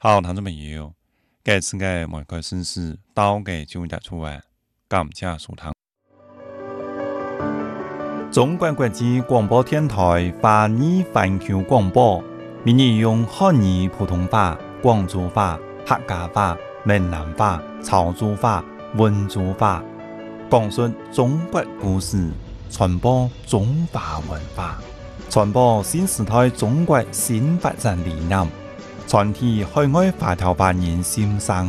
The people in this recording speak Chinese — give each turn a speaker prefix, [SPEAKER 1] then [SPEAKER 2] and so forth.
[SPEAKER 1] 好，聽眾朋友，這次嘅每個新事到嘅就日出啊，感謝收聽。中國國際廣播電台華語環球廣播，每日用漢語普通話、廣州話、客家話、閩南話、潮州話、溫州話，講述中國故事，傳播中華文化，傳播新時代中國新發展理念，傳遞海外華僑華人心聲，